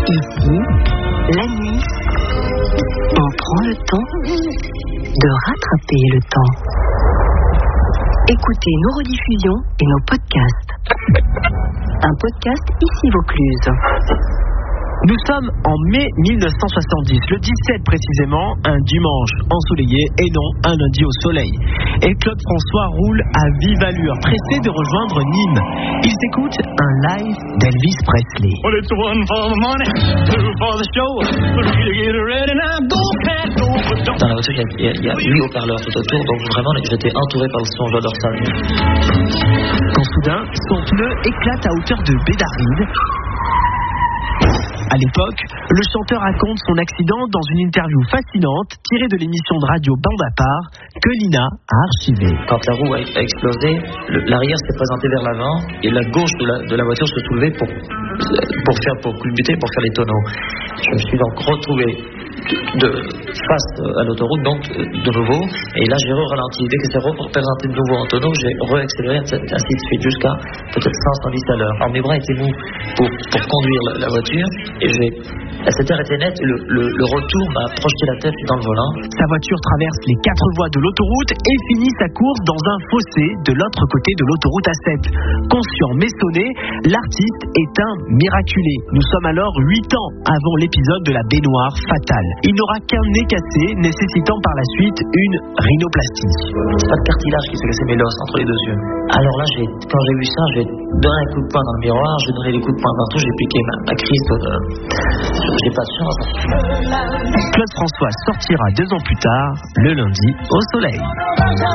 Ici, la nuit, on prend le temps de rattraper le temps. Écoutez nos rediffusions et nos podcasts. Un podcast ici Vaucluse. Nous sommes en mai 1970, le 17 précisément, un dimanche ensoleillé et non un lundi au soleil. Et Claude François roule à vive allure, pressé de rejoindre Nîmes. Il s'écoute un live d'Elvis Presley. Well, it's one for the money, two for the show, three to get ready now, go cat, go, but don't... Dans la voiture, il y a 8 haut-parleurs tout autour, donc vraiment j'étais entouré par le son, j'adore ça. Quand soudain, son pneu éclate à hauteur de Bédaride. À l'époque, le chanteur raconte son accident dans une interview fascinante tirée de l'émission de radio Bande à part que Lina a archivée. Quand la roue a explosé, l'arrière s'est présenté vers l'avant et la gauche de la voiture se soulevait pour culbuter, pour faire les tonneaux. Je me suis donc retrouvé face à l'autoroute, donc de nouveau, et là j'ai ralenti. Dès que c'est représenté de nouveau en tonneau, j'ai accéléré ainsi de suite jusqu'à peut-être 110 à l'heure. Alors mes bras étaient mous pour conduire la voiture, et cette heure était nette, le retour m'a projeté la tête dans le volant. Sa voiture traverse les 4 voies de l'autoroute et finit sa course dans un fossé de l'autre côté de l'autoroute A7. Conscient mais sonné, l'artiste est un miraculé. Nous sommes alors 8 ans avant l'épisode de la baignoire fatale. Il n'aura qu'un nez cassé, nécessitant par la suite une rhinoplastie. C'est pas le cartilage qui s'est cassé, mais l'os entre les deux yeux. Alors là, quand j'ai vu ça, j'ai donné un coup de poing dans le miroir, j'ai donné des coups de poing partout, j'ai piqué ma crise. J'ai pas de chance. Claude François sortira 2 ans plus tard, le lundi, au soleil.